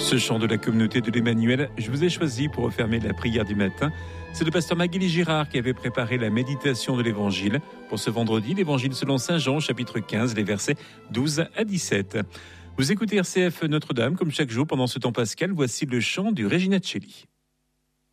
Ce chant de la communauté de l'Emmanuel, je vous ai choisi pour refermer la prière du matin. C'est le pasteur Magali Girard qui avait préparé la méditation de l'Évangile. Pour ce vendredi, l'Évangile selon Saint Jean, chapitre 15, les versets 12 à 17. Vous écoutez RCF Notre-Dame, comme chaque jour pendant ce temps pascal. Voici le chant du Regina Coeli.